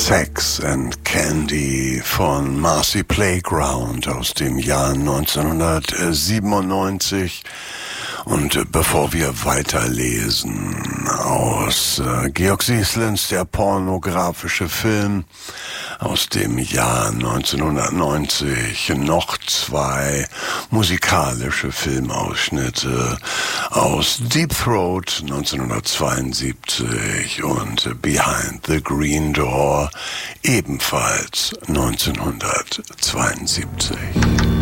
Sex and Candy von Marcy Playground aus dem Jahr 1997. Und bevor wir weiterlesen aus Georg Sieslins Der pornografische Film aus dem Jahr 1990 noch zwei musikalische Filmausschnitte aus Deep Throat 1972 und Behind the Green Door ebenfalls 1972.